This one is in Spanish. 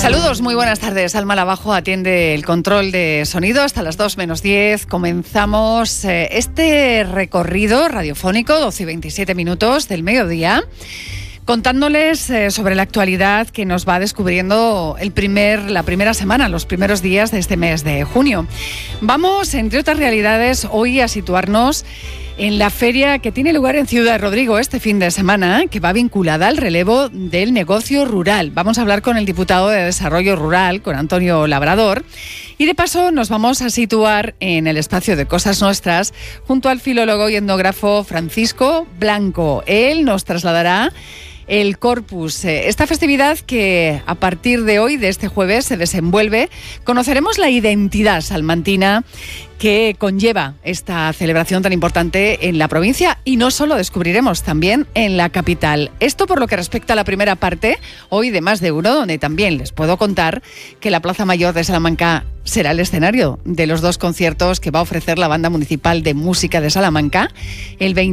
Saludos, muy buenas tardes. Alma Lavajo atiende el control de sonido hasta las 2 menos 10. Comenzamos este recorrido radiofónico, 12 y 27 minutos del mediodía, contándoles sobre la actualidad que nos va descubriendo la primera semana, los primeros días de este mes de junio. Vamos, entre otras realidades, hoy a situarnos en la feria que tiene lugar en Ciudad Rodrigo este fin de semana, que va vinculada al relevo del negocio rural. Vamos a hablar con el diputado de Desarrollo Rural, con Antonio Labrador, y de paso nos vamos a situar en el espacio de Cosas Nuestras junto al filólogo y etnógrafo Francisco Blanco. Él nos trasladará el Corpus, esta festividad que a partir de hoy, de este jueves, se desenvuelve. Conoceremos la identidad salmantina que conlleva esta celebración tan importante en la provincia, y no solo, descubriremos también en la capital. Esto por lo que respecta a la primera parte, hoy de Más de Uno, donde también les puedo contar que la Plaza Mayor de Salamanca será el escenario de los dos conciertos que va a ofrecer la Banda Municipal de Música de Salamanca el